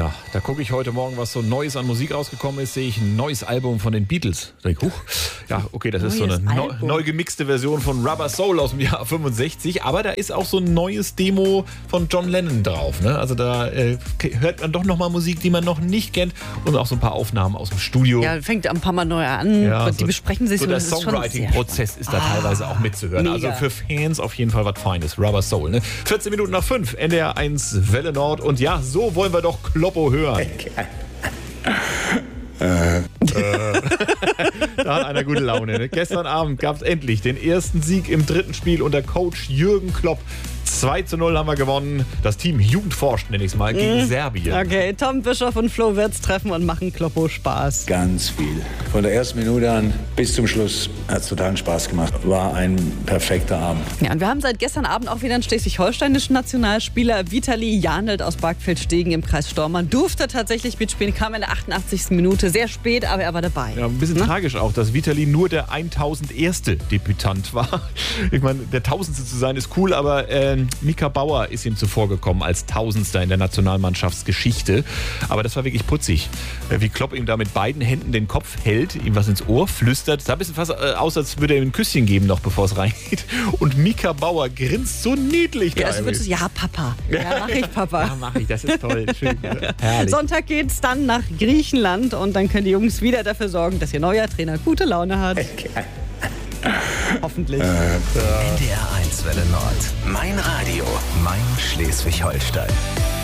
Ja, da gucke ich heute Morgen, was so Neues an Musik rausgekommen ist, sehe ich ein neues Album von den Beatles. Da denk ich, ja, okay, das ist so eine neu gemixte Version von Rubber Soul aus dem Jahr 65, aber da ist auch so ein neues Demo von John Lennon drauf. Ne? Also da hört man doch nochmal Musik, die man noch nicht kennt und auch so ein paar Aufnahmen aus dem Studio. Ja, fängt ein paar Mal neu an, Ja, die besprechen sich so. Der Songwriting-Prozess ist da teilweise auch mitzuhören. Mega. Also für Fans auf jeden Fall was Feines. Rubber Soul. Ne? 14 Minuten nach 5, NDR 1 Welle Nord und ja, so wollen wir doch Kloppo hören. Da hat einer gute Laune. Ne? Gestern Abend gab es endlich den ersten Sieg im dritten Spiel unter Coach Jürgen Klopp. 2:0 haben wir gewonnen. Das Team Jugendforscht, nenne ich es mal, gegen Serbien. Okay, Tom Bischoff und Flo Wirtz treffen und machen Kloppo Spaß. Ganz viel. Von der ersten Minute an bis zum Schluss hat es totalen Spaß gemacht. War ein perfekter Abend. Ja, und wir haben seit gestern Abend auch wieder einen schleswig-holsteinischen Nationalspieler. Vitali Janelt aus Barkfeld-Stegen im Kreis Stormann durfte tatsächlich mitspielen, kam in der 88. Minute. Sehr spät, aber er war dabei. Ja, ein bisschen tragisch auch, dass Vitali nur der 1001. Debütant war. Ich meine, der 1000. zu sein ist cool, aber Mika Bauer ist ihm zuvor gekommen als 1000. in der Nationalmannschaftsgeschichte. Aber das war wirklich putzig. Wie Klopp ihm da mit beiden Händen den Kopf hält, ihm was ins Ohr flüstert. Sah ein bisschen fast aus, als würde er ihm ein Küsschen geben, noch bevor es reingeht. Und Mika Bauer grinst so niedlich. Ja, also würdest du, ja, Papa. Ja, mach ich, Papa. Ja, mach ich. Das ist toll. Schön. Herrlich. Sonntag geht's dann nach Griechenland und dann können die Jungs wieder dafür sorgen, dass ihr neuer Trainer gute Laune hat. Hoffentlich. NDR 1 Welle Nord. Mein Radio. Mein Schleswig-Holstein.